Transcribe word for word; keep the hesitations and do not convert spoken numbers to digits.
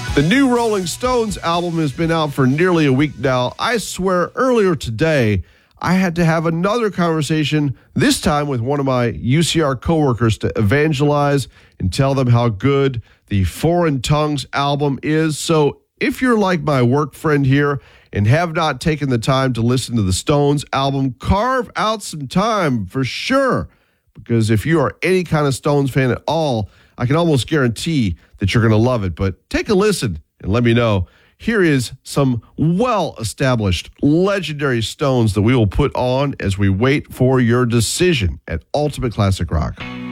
The new Rolling Stones album has been out for nearly a week now. I swear earlier today, I had to have another conversation, this time with one of my U C R coworkers, to evangelize and tell them how good the Foreign Tongues album is. So if you're like my work friend here and have not taken the time to listen to the Stones album, carve out some time for sure. Because if you are any kind of Stones fan at all, I can almost guarantee that you're going to love it. But take a listen and let me know. Here is some well-established, legendary Stones that we will put on as we wait for your decision at Ultimate Classic Rock.